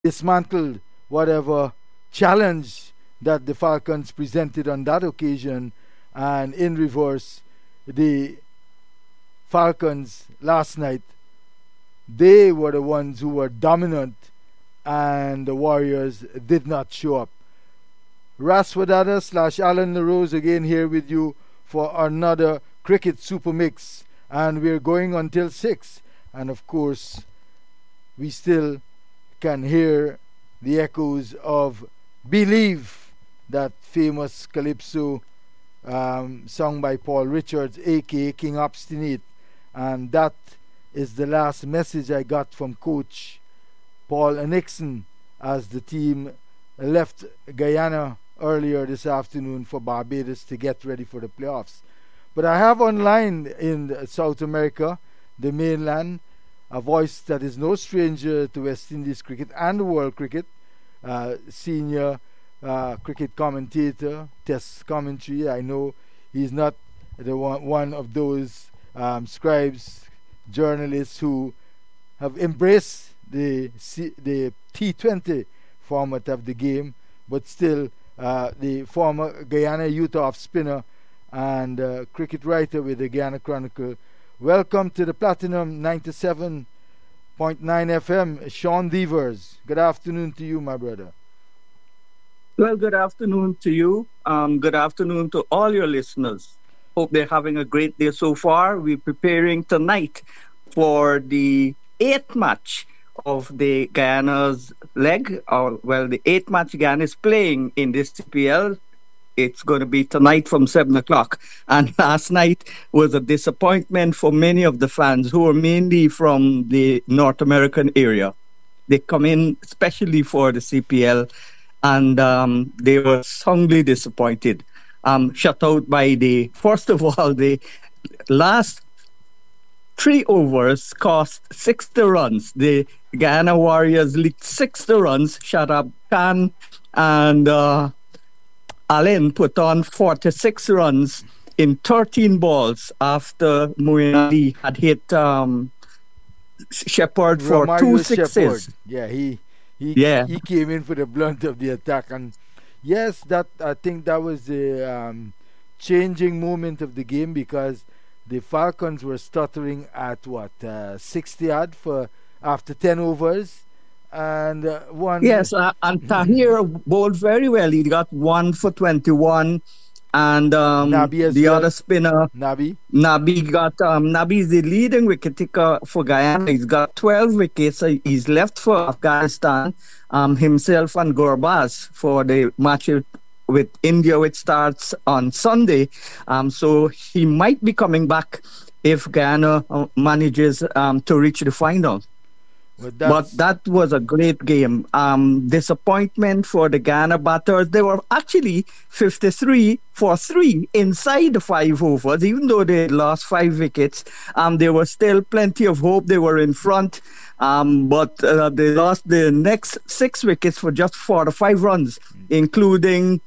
dismantled whatever challenge that the Falcons presented on that occasion, and in reverse, the Falcons last night, they were the ones who were dominant, and the Warriors did not show up. Raswadada slash Alan LaRose again here with you for another Cricket Super Mix, and we're going until 6. And of course, we still can hear the echoes of Believe, that famous calypso sung by Paul Richards, aka King Obstinate. And that is the last message I got from Coach Paul Nixon as the team left Guyana earlier this afternoon for Barbados to get ready for the playoffs. But I have online in South America, the mainland, a voice that is no stranger to West Indies cricket and world cricket, senior cricket commentator, test commentary. I know he's not the one of those scribes, journalists who have embraced the T20 format of the game, but still the former Guyana youth off spinner and cricket writer with the Guyana Chronicle. Welcome to the Platinum 97.9 FM, Sean Devers. Good afternoon to you, my brother. Well, good afternoon to you. Good afternoon to all your listeners. Hope they're having a great day so far. We're preparing tonight for the 8th match of the Guyana's leg. The 8th match Guyana is playing in this CPL. It's going to be tonight from 7 o'clock. And last night was a disappointment for many of the fans who are mainly from the North American area. They come in especially for the CPL, and they were strongly disappointed. Shut out by first of all, the last 3 overs cost 60 runs. The Guyana Warriors leaked 60 runs. Shadab Khan and Allen put on 46 runs in 13 balls after Moeen Ali had hit Shepherd for Romario 2 sixes. Shepherd. Yeah, he came in for the blunt of the attack, and yes, that I think that was the changing moment of the game, because the Falcons were stuttering at 60 odd for after 10 overs. And one. Yes, and Tahir bowled very well. He got 1 for 21, and the other spinner, Nabi got Nabi is the leading wicket taker for Guyana. He's got 12 wickets. He's left for Afghanistan, himself and Gurbaz for the match with India, which starts on Sunday. So he might be coming back if Guyana manages to reach the final. But that was a great game. Disappointment for the Guyana batters. They were actually 53 for 3 inside the 5 overs, even though they lost 5 wickets. There was still plenty of hope. They were in front, but they lost the next 6 wickets for just 4 to 5 runs, including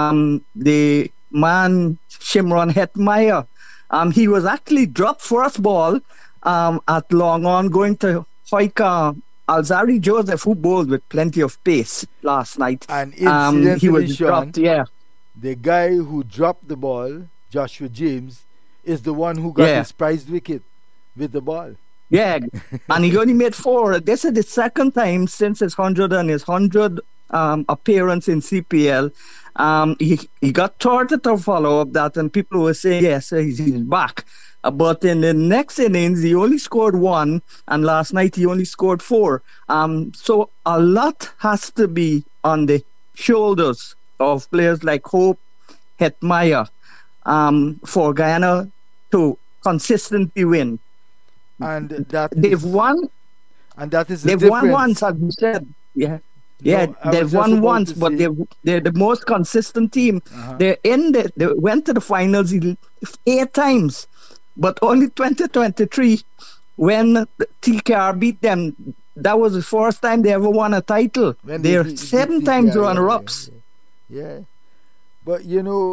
the man Shimron Hetmeyer. He was actually dropped first ball at long on, going to Hoika Alzari Joseph, who bowled with plenty of pace last night. And incidentally, he was dropped, the guy who dropped the ball, Joshua James, is the one who got his prized wicket with the ball. Yeah, and he only made 4. This is the second time since his 100th appearance in CPL. He got third to follow up that, and people were saying, yes, he's back. But in the next innings, he only scored 1, and last night he only scored 4. So a lot has to be on the shoulders of players like Hope, Hetmeyer, for Guyana to consistently win. And they've won. And that is they've won once, as you said. They've won once, but they're the most consistent team. They went to the finals 8 times. But only 2023, when TKR beat them, that was the first time they ever won a title. They're 7 times runner-ups. Yeah. But,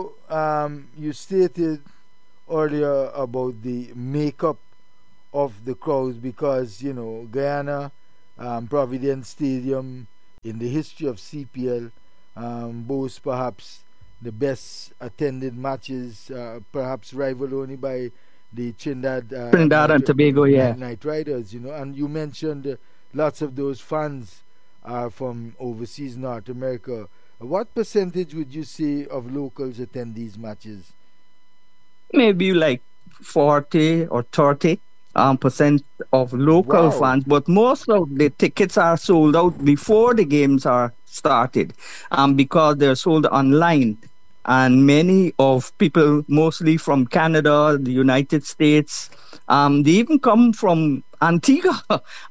you stated earlier about the makeup of the crowds, because, Guyana, Providence Stadium in the history of CPL, boasts perhaps the best attended matches, perhaps rivaled only by the Trinidad Trinidad and Tobago, yeah. Night Riders, you know. And you mentioned lots of those fans are from overseas North America. What percentage would you say of locals attend these matches? Maybe like 40 or 30 percent of local Wow. fans, but most of the tickets are sold out before the games are started, because they're sold online. And many of people, mostly from Canada, the United States, they even come from Antigua,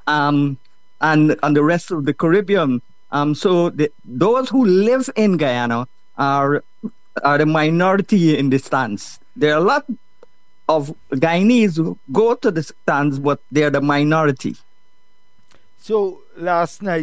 and the rest of the Caribbean. So those who live in Guyana are the minority in the stands. There are a lot of Guyanese who go to the stands, but they're the minority. So last night,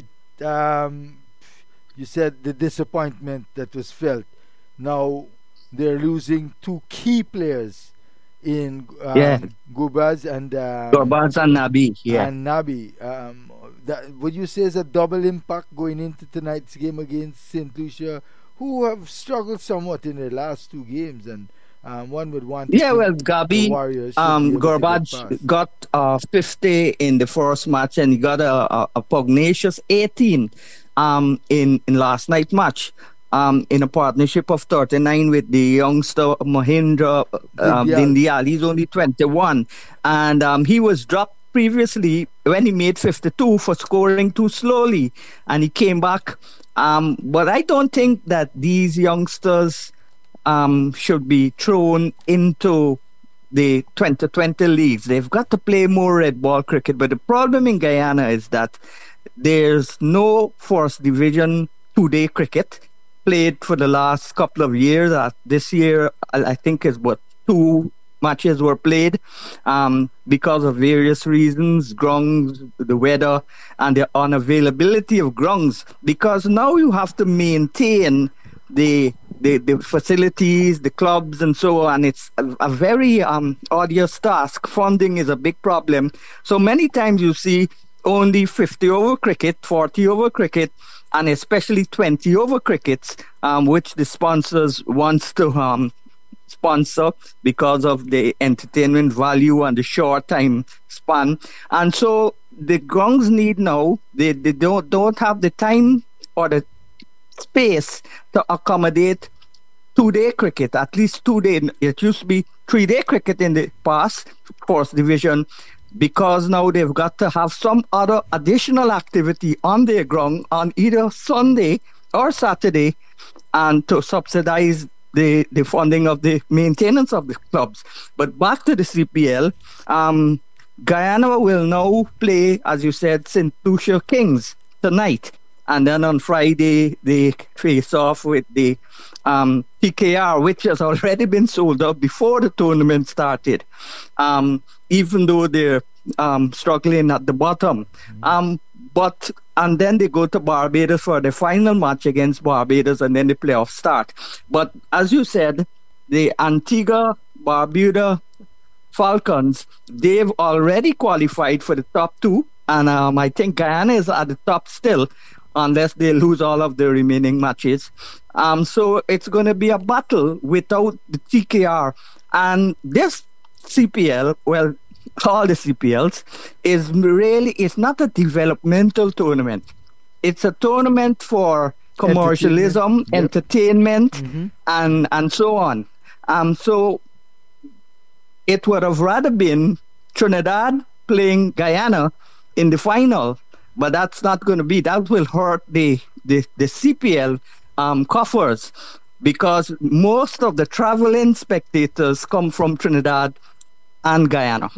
you said the disappointment that was felt. Now they're losing two key players in Yeah, Gubaz and Gorbaz and Nabi. Yeah. and Nabi. That would you say is a double impact going into tonight's game against Saint Lucia, who have struggled somewhat in their last two games, and one would want to Yeah, think well, the Gabi, Warriors should be able to get Gorbaj past. got 50 in the first match, and he got a pugnacious 18 in last night match. In a partnership of 39 with the youngster Mahindra Dindial. Dindial. He's only 21. And he was dropped previously when he made 52 for scoring too slowly. And he came back. But I don't think that these youngsters should be thrown into the 2020 leagues. They've got to play more red ball cricket. But the problem in Guyana is that there's no first division two-day cricket played for the last couple of years. This year, I think is what two matches were played because of various reasons, grounds, the weather, and the unavailability of grounds. Because now you have to maintain the facilities, the clubs, and so on. It's a very arduous task. Funding is a big problem. So many times you see only 50 over cricket, 40 over cricket, and especially 20 over crickets, which the sponsors wants to sponsor because of the entertainment value and the short time span. And so the grounds need now, they don't have the time or the space to accommodate two-day cricket, at least 2 day. It used to be 3-day cricket in the past, first division, because now they've got to have some other additional activity on their ground on either Sunday or Saturday, and to subsidize the funding of the maintenance of the clubs. But back to the CPL, Guyana will now play, as you said, St. Lucia Kings tonight. And then on Friday, they face off with the PKR, which has already been sold out before the tournament started, even though they're struggling at the bottom. And then they go to Barbados for the final match against Barbados, and then the playoffs start. But as you said, the Antigua Barbuda Falcons, they've already qualified for the top two, and I think Guyana is at the top still, unless they lose all of the remaining matches. So it's going to be a battle without the TKR. And this CPL, well, all the CPLs, it's not a developmental tournament. It's a tournament for commercialism, entertainment, Mm-hmm. and so on. So it would have rather been Trinidad playing Guyana in the final, but that's not going to be. That will hurt the CPL coffers, because most of the traveling spectators come from Trinidad and Guyana.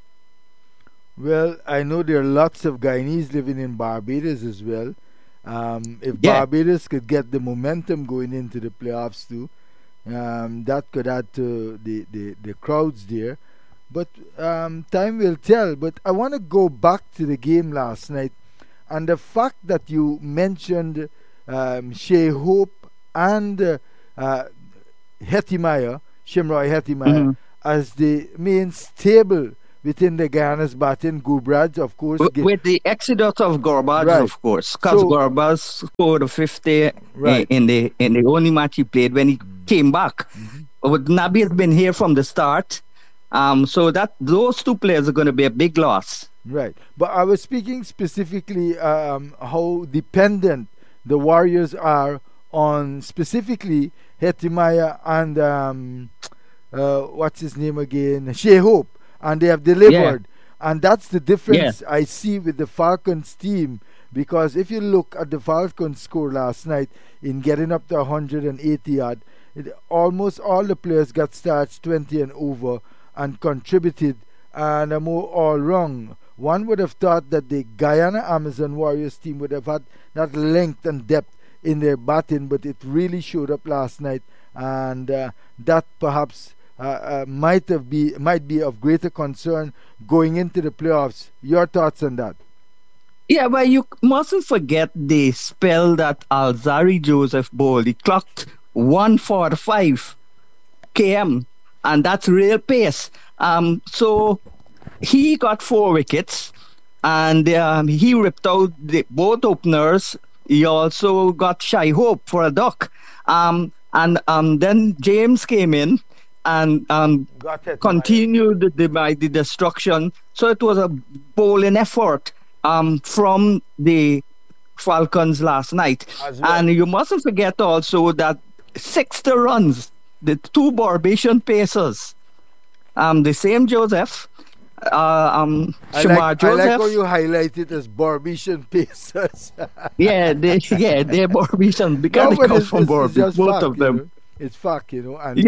Well, I know there are lots of Guyanese living in Barbados as well. If Yeah. Barbados could get the momentum going into the playoffs too, that could add to the crowds there. But time will tell. But I want to go back to the game last night, and the fact that you mentioned Shea Hope and Shimroy Hetimeyer, Mhm. as the main stable within the Guyana's batting. Gubraj, of course. With the exodus of Gorbaz, Right. of course, because So- Gorbaz scored a 50 Right. in the only match he played when he came back. But Nabi has been here from the start, so that those two players are going to be a big loss. Right. But I was speaking specifically how dependent the Warriors are on specifically Hetimaya and what's his name again? Shea Hope. And they have delivered. And that's the difference I see with the Falcons team. Because if you look at the Falcons score last night in getting up to 180 yard, almost all the players got starts 20 and over and contributed and are more all wrong. One would have thought that the Guyana Amazon Warriors team would have had that length and depth in their batting, but it really showed up last night, and that perhaps might be of greater concern going into the playoffs. Your thoughts on that? Yeah, but you mustn't forget the spell that Alzari Joseph bowled. He clocked 145 km, and that's real pace. So he got 4 wickets, and he ripped out both openers. He also got Shai Hope for a duck. And then James came in and continued the destruction. So it was a bowling effort from the Falcons last night. Well. And you mustn't forget also that 60 runs, the 2 Barbadian pacers, the same Joseph, Shamar Joseph. I like how you highlight it as Barbadian pacers. they're Barbadian because they come from Barbados, both of them. You know? It's fact, you know. And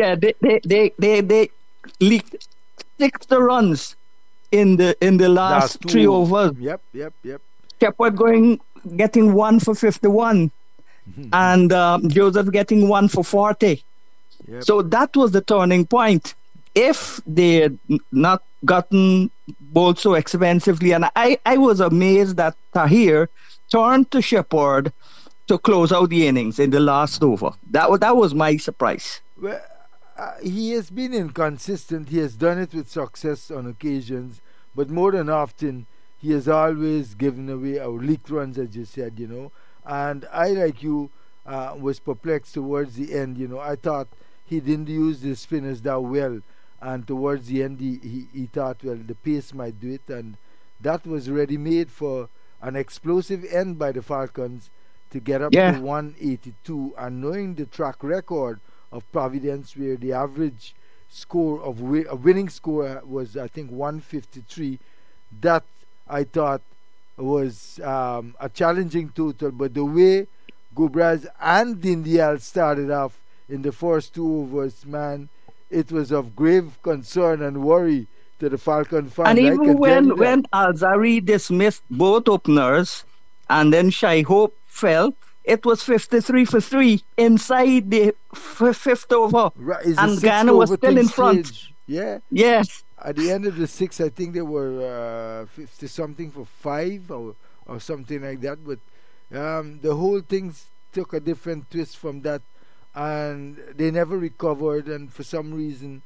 they leaked 60 runs in the last 3 overs. Yep. Kept on getting 1 for 51, and Joseph getting 1 for 40. Yep. So that was the turning point. If they had not gotten bowled so expensively, and I was amazed that Tahir turned to Shepherd to close out the innings in the last over. That was my surprise. Well, he has been inconsistent. He has done it with success on occasions, but more than often, he has always given away our leak runs, as you said, you know. And I, like you, was perplexed towards the end, you know. I thought he didn't use the spinners that well. And towards the end, he thought, well, the pace might do it. And that was ready-made for an explosive end by the Falcons to get up to 182. And knowing the track record of Providence, where the average score of a winning score was, I think, 153, that I thought was a challenging total. But the way Gubraj and Dindial started off in the first 2 overs, man, it was of grave concern and worry to the Falcon fans. And even when Alzari dismissed both openers and then Shai Hope fell, it was 53 for 3 inside the 5th over. Right, and Ghana was still in front. Yeah. Yes. At the end of the 6th, I think they were 50-something for 5 or something like that. But the whole thing took a different twist from that. And they never recovered, and for some reason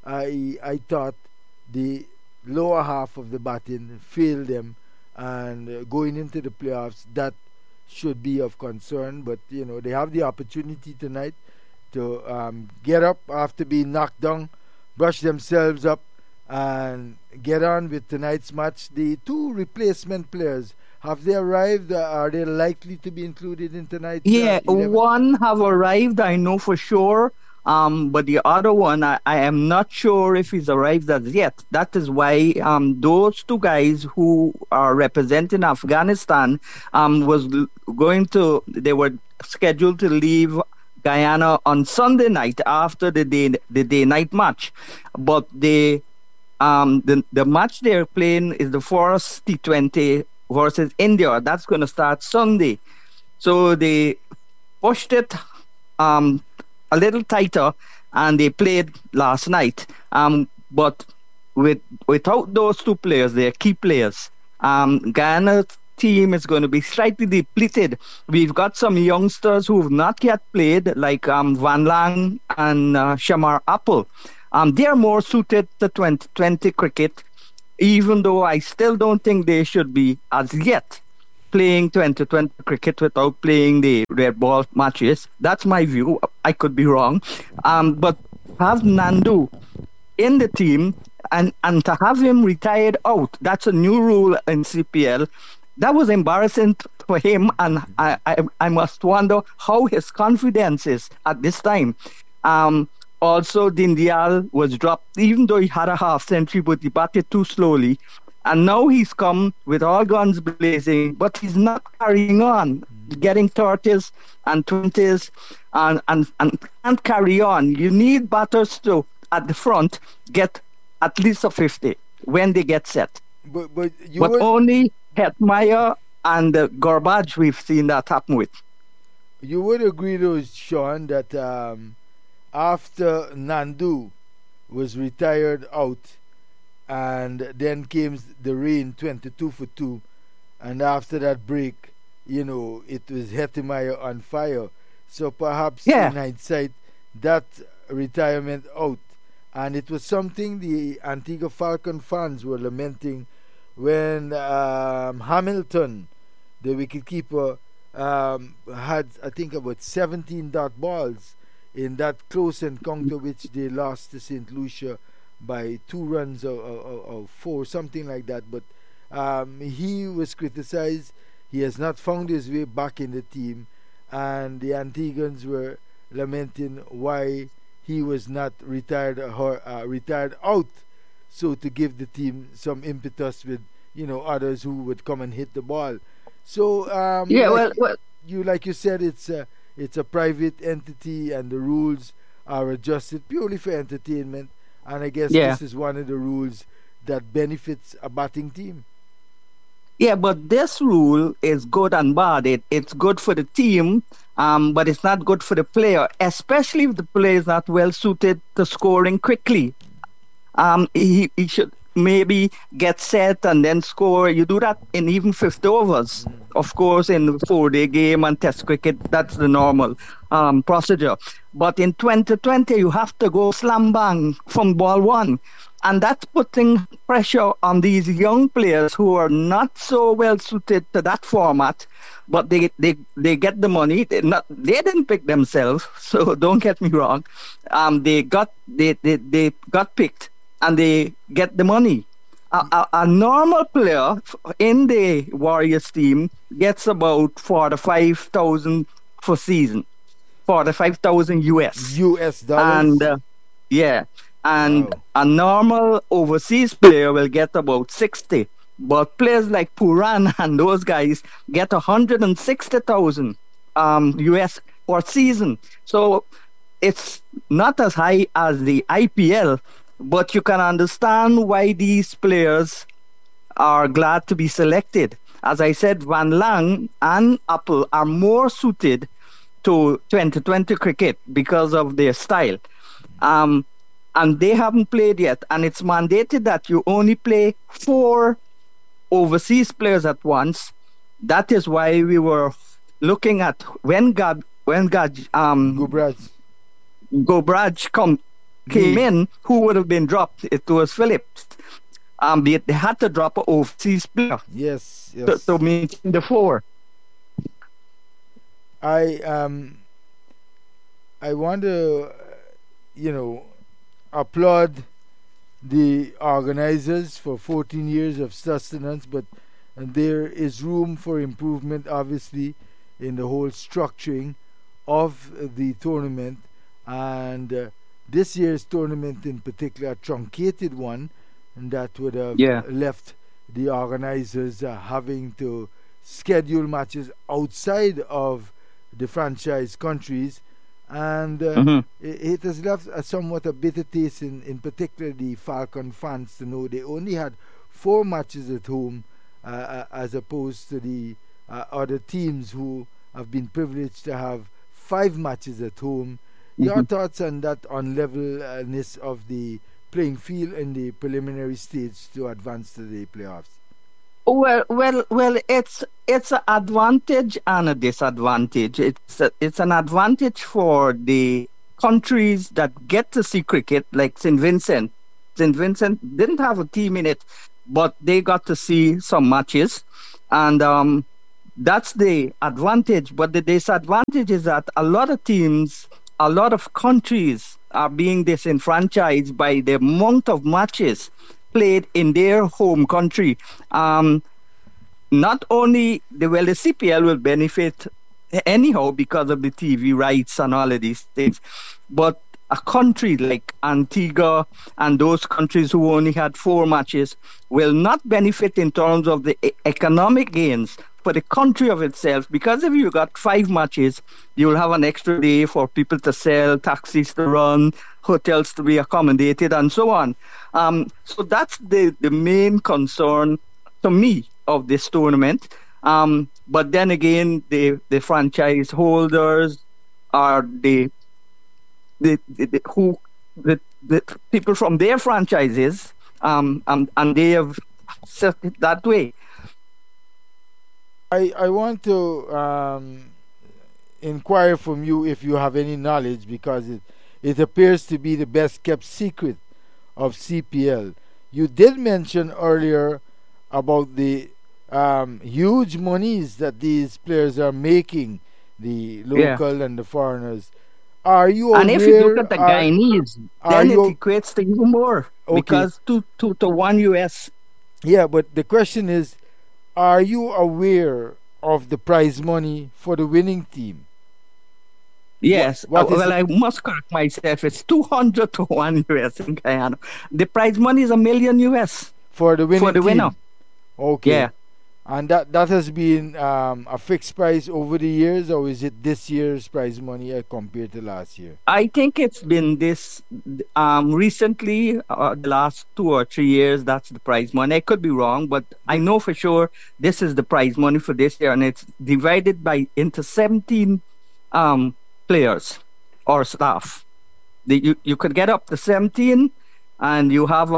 I thought the lower half of the batting failed them, and going into the playoffs, that should be of concern. But you know, they have the opportunity tonight to get up after being knocked down, brush themselves up, and get on with tonight's match. The 2 replacement players, have they arrived? Are they likely to be included in tonight's? Yeah, 1 have arrived, I know for sure. But the other one, I am not sure if he's arrived as yet. That is why those 2 guys who are representing Afghanistan they were scheduled to leave Guyana on Sunday night after the day-night match. But the match they're playing is the first T20 versus India. That's going to start Sunday. So they pushed it a little tighter, and they played last night. But without those 2 players, they're key players. Ghana's team is going to be slightly depleted. We've got some youngsters who have not yet played, like Van Lang and Shamar Apple. They are more suited to 2020 cricket. even though I still don't think they should be, as yet, playing 2020 cricket without playing the red ball matches. That's my view. I could be wrong. But have Nandu in the team and to have him retired out, that's a new rule in CPL. That was embarrassing for him, and I must wonder how his confidence is at this time. Also, Dindial was dropped, even though he had a half century, but he batted too slowly. And now he's come with all guns blazing, but he's not carrying on, getting 30s and 20s and can't carry on. You need batters to, at the front, get at least a 50 when they get set. But only Hetmeyer and Garbage we've seen that happen with. You would agree, though, Sean, that after Nandu was retired out, and then came the rain 22 for 2, and after that break, it was Hetmeyer on fire. So perhaps in hindsight, that retirement out, and it was something the Antigua Falcon fans were lamenting when Hamilton, the wicketkeeper, had, I think, about 17 dot balls in that close encounter which they lost to St. Lucia by 2 runs or 4, something like that. But he was criticized. He has not found his way back in the team, and the Antiguans were lamenting why he was not retired out, so to give the team some impetus with others who would come and hit the ball. So like you said, it's a private entity, and the rules are adjusted purely for entertainment. And I guess this is one of the rules that benefits a batting team. Yeah, but this rule is good and bad. It's good for the team, but it's not good for the player, especially if the player is not well suited to scoring quickly. He should maybe get set and then score. You do that in even 50 overs. Of course, in the 4-day game and test cricket, that's the normal procedure. But in 2020, you have to go slam bang from ball 1. And that's putting pressure on these young players who are not so well suited to that format, but they get the money. They didn't pick themselves, so don't get me wrong. They got picked, and they get the money. A normal player in the Warriors team gets about 45,000 for season, 45,000 US dollars. And a normal overseas player will get about 60. But players like Puran and those guys get 160,000 US for season. So it's not as high as the IPL, but you can understand why these players are glad to be selected. As I said, Van Lang and Apple are more suited to 2020 cricket because of their style. And they haven't played yet, and it's mandated that you only play 4 overseas players at once. That is why we were looking at when Gobraj came in, who would have been dropped? It was Phillips. They had to drop an overseas player. Yes. To maintain the 4. I want to, applaud the organizers for 14 years of sustenance, but there is room for improvement, obviously, in the whole structuring of the tournament. And this year's tournament in particular, a truncated one, and that would have left the organizers having to schedule matches outside of the franchise countries. And it has left somewhat a bitter taste in particular the Falcon fans to know they only had 4 matches at home as opposed to the other teams who have been privileged to have 5 matches at home. Your thoughts on that unlevelness of the playing field in the preliminary stage to advance to the playoffs? Well, it's an advantage and a disadvantage. It's an advantage for the countries that get to see cricket, like St. Vincent. St. Vincent didn't have a team in it but they got to see some matches, and that's the advantage. But the disadvantage is that a lot of teams, a lot of countries are being disenfranchised by the amount of matches played in their home country. Not only the CPL will benefit anyhow because of the TV rights and all of these things, but a country like Antigua and those countries who only had 4 matches will not benefit in terms of the economic gains for the country of itself, because if you got 5 matches, you'll have an extra day for people to sell, taxis to run, hotels to be accommodated, and so on. So that's the main concern to me of this tournament. But then again, the franchise holders are the people from their franchises, and they have set it that way. I want to inquire from you if you have any knowledge, because it appears to be the best kept secret of CPL. You did mention earlier about the huge monies that these players are making, the local and the foreigners. Are you aware? And if you look at the Guyanese, then it equates to even more, because 2 to 1 US. Yeah, but the question is, are you aware of the prize money for the winning team? Yes. I must correct myself. It's 200 to 1 US in Guyana. The prize money is $1 million US for the winning team. Winner. Okay. Yeah. And that has been a fixed price over the years, or is it this year's prize money compared to last year? I think it's been this recently, the last 2 or 3 years, that's the prize money. I could be wrong, but I know for sure this is the prize money for this year, and it's divided into 17 players or staff. You could get up to 17, and you have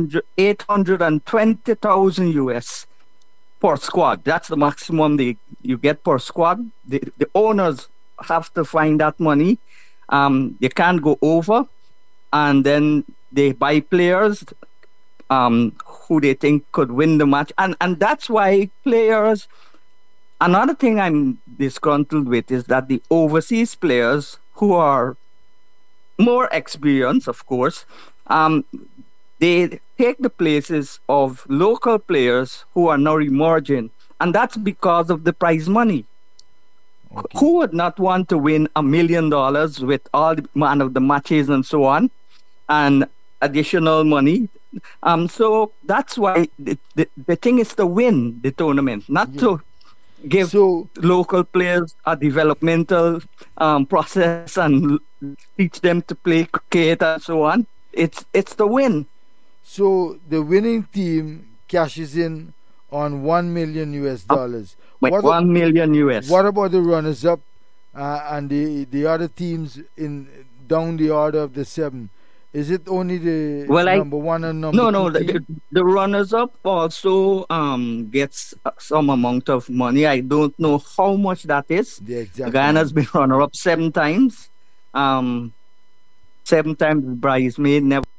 820,000 US per squad. That's the maximum you get per squad. The owners have to find that money. They can't go over, and then they buy players who they think could win the match. And that's why players. Another thing I'm disgruntled with is that the overseas players, who are more experienced, of course, they take the places of local players who are now emerging, and that's because of the prize money. Okay. Who would not want to win $1 million with all the man of the matches and so on, and additional money? So that's why the thing is to win the tournament, not to give local players a developmental process and teach them to play cricket and so on. It's the win. So the winning team cashes in on $1 million US. $1 million US. What about the runners-up and the other teams in down the order of the 7? Is it only the number 1 and number 2? No. The runners-up also gets some amount of money. I don't know how much that is. Guyana's been runner-up 7 times. 7 times bridesmaid, never